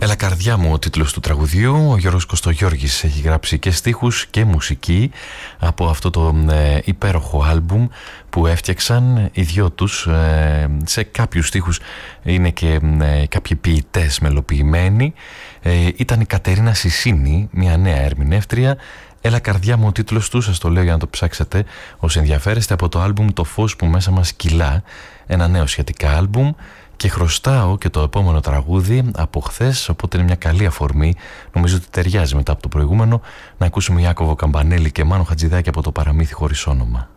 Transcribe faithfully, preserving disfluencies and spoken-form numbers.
Έλα καρδιά μου ο τίτλος του τραγουδιού. Ο Γιώργος Κωστογιώργης έχει γράψει και στίχους και μουσική από αυτό το ε, υπέροχο άλμπουμ που έφτιαξαν οι δυο τους. Ε, σε κάποιους στίχους είναι και ε, κάποιοι ποιητές μελοποιημένοι. Ε, ήταν η Κατερίνα Σισίνη, μια νέα ερμηνεύτρια. Έλα καρδιά μου ο τίτλος του, σας το λέω για να το ψάξετε όσοι ενδιαφέρεστε, από το άλμπουμ «Το φως που μέσα μας κυλά», ένα νέο σχετικά άλμπουμ. Και χρωστάω και το επόμενο τραγούδι από χθες, οπότε είναι μια καλή αφορμή, νομίζω ότι ταιριάζει μετά από το προηγούμενο, να ακούσουμε Ιάκωβο Καμπανέλη και Μάνο Χατζηδάκη από το Παραμύθι χωρίς όνομα.